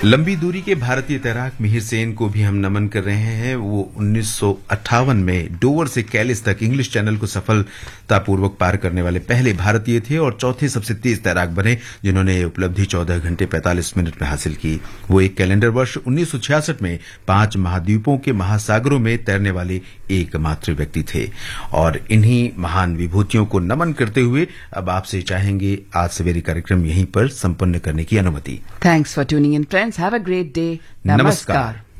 लंबी दूरी के भारतीय तैराक मिहिर सेन को भी हम नमन कर रहे हैं। वो 1958 में डोवर से कैलिस तक इंग्लिश चैनल को सफलतापूर्वक पार करने वाले पहले भारतीय थे और चौथे सबसे तेज तैराक बने जिन्होंने ये उपलब्धि 14 घंटे 45 मिनट में हासिल की। वो एक कैलेंडर वर्ष 1966 में 5 महाद्वीपों के महासागरों में तैरने वाले एकमात्र व्यक्ति थे। और इन्हीं महान विभूतियों को नमन करते हुए अब आपसे चाहेंगे आज सवेरे कार्यक्रम यहीं पर संपन्न करने की अनुमति। Thanks for tuning in, friends. Have a great day. Namaskar.